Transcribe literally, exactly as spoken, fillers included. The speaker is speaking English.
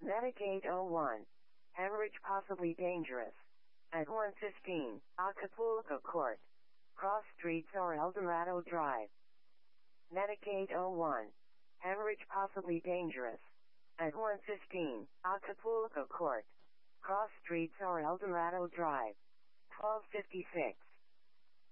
Medicaid oh one. Hemorrhage possibly dangerous. At one fifteen, Acapulco Court. Cross Streets or El Dorado Drive. Medicaid oh one. Hemorrhage possibly dangerous. At one fifteen, Acapulco Court. Cross Streets or El Dorado Drive. twelve fifty-six.